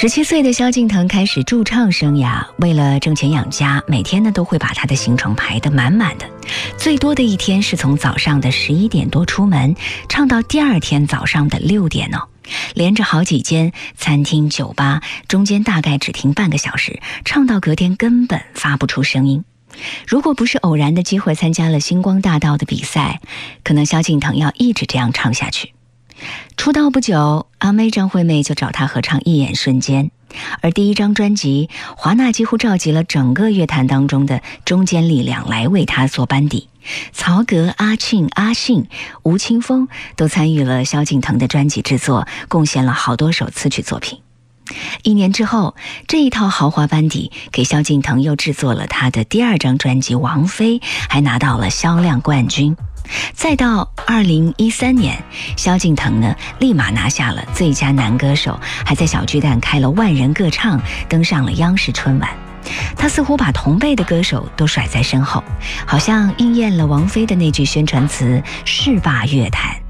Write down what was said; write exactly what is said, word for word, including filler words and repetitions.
十七岁的萧敬腾开始驻唱生涯，为了挣钱养家，每天呢都会把他的行程排得满满的。最多的一天是从早上的十一点多出门，唱到第二天早上的六点哦。连着好几间餐厅酒吧，中间大概只停半个小时，唱到隔天根本发不出声音。如果不是偶然的机会参加了星光大道的比赛，可能萧敬腾要一直这样唱下去。出道不久，阿妹张惠妹就找他合唱《一眼瞬间》，而第一张专辑，华纳几乎召集了整个乐坛当中的中坚力量来为他做班底。曹格、阿庆、阿信、吴青峰都参与了萧敬腾的专辑制作，贡献了好多首词曲作品。一年之后，这一套豪华班底给萧敬腾又制作了他的第二张专辑《王妃》，还拿到了销量冠军。再到二零一三年，萧敬腾呢立马拿下了最佳男歌手，还在小巨蛋开了万人歌唱，登上了央视春晚。他似乎把同辈的歌手都甩在身后，好像应验了王菲的那句宣传词：“势霸乐坛。”